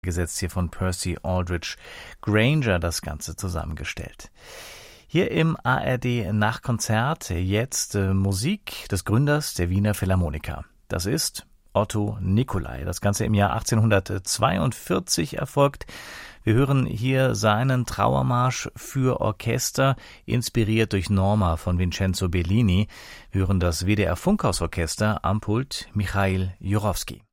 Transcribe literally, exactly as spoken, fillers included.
gesetzt hier von Percy Aldrich Granger das Ganze zusammengestellt. Hier im A R D Nachkonzert jetzt äh, Musik des Gründers der Wiener Philharmoniker. Das ist Otto Nicolai. Das Ganze im Jahr achtzehnhundertzweiundvierzig erfolgt. Wir hören hier seinen Trauermarsch für Orchester, inspiriert durch Norma von Vincenzo Bellini. Wir hören das W D R Funkhausorchester am Pult Michail Jurowski.